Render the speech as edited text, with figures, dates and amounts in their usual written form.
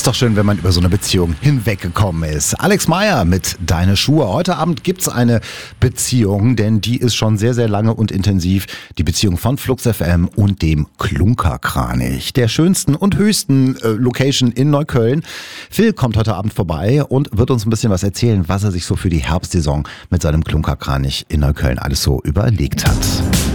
Ist doch schön, wenn man über so eine Beziehung hinweggekommen ist. Alex Meyer mit Deine Schuhe. Heute Abend gibt's eine Beziehung, denn die ist schon sehr, sehr lange und intensiv. Die Beziehung von Flux FM und dem Klunkerkranich, der schönsten und höchsten Location in Neukölln. Phil kommt heute Abend vorbei und wird uns ein bisschen was erzählen, was er sich so für die Herbstsaison mit seinem Klunkerkranich in Neukölln alles so überlegt hat.